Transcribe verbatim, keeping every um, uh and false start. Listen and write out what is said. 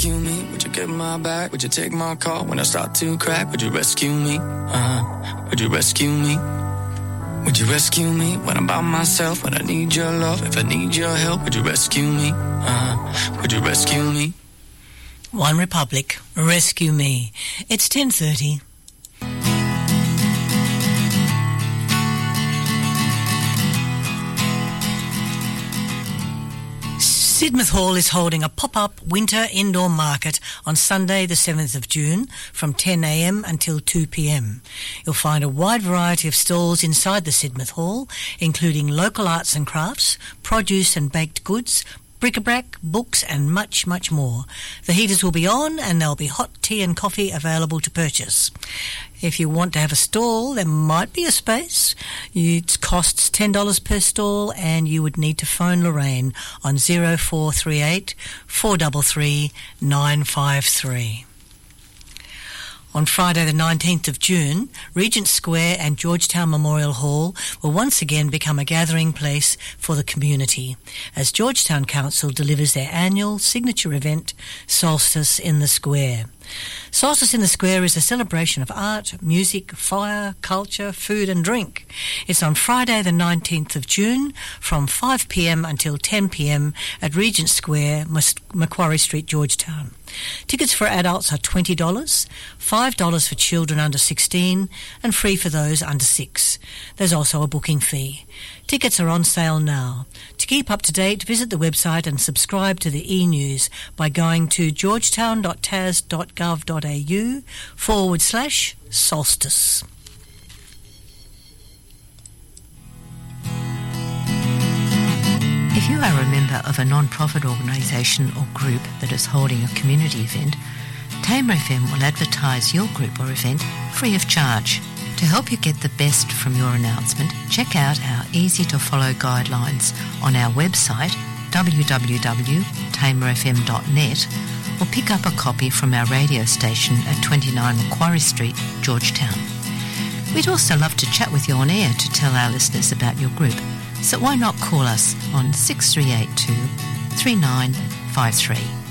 rescue me? Would you get my back? Would you take my call when I start to crack? Would you rescue me? Uh-huh. Would you rescue me? Would you rescue me when I'm by myself? When I need your love, if I need your help, would you rescue me? Uh-huh. Would you rescue me? One Republic, Rescue Me. It's ten thirty. Sidmouth Hall is holding a pop-up winter indoor market on Sunday the seventh of June from ten a m until two p m. You'll find a wide variety of stalls inside the Sidmouth Hall, including local arts and crafts, produce and baked goods, bric-a-brac, books and much, much more. The heaters will be on and there'll be hot tea and coffee available to purchase. If you want to have a stall, there might be a space. It costs ten dollars per stall and you would need to phone Lorraine on zero four three eight, four three three, nine five three. On Friday the nineteenth of June, Regent Square and Georgetown Memorial Hall will once again become a gathering place for the community as Georgetown Council delivers their annual signature event, Solstice in the Square. Solstice in the Square is a celebration of art, music, fire, culture, food and drink. It's on Friday the nineteenth of June from five p m until ten p m at Regent Square, Macquarie Street, Georgetown. Tickets for adults are twenty dollars, five dollars for children under sixteen and free for those under six. There's also a booking fee. Tickets are on sale now. To keep up to date, visit the website and subscribe to the e-news by going to georgetown.tas.gov.au forward slash solstice. If you are a member of a non-profit organisation or group that is holding a community event, Tamer F M will advertise your group or event free of charge. To help you get the best from your announcement, check out our easy-to-follow guidelines on our website w w w dot tamer f m dot net or pick up a copy from our radio station at twenty-nine Macquarie Street, Georgetown. We'd also love to chat with you on air to tell our listeners about your group, so why not call us on six three eight two, three nine five three.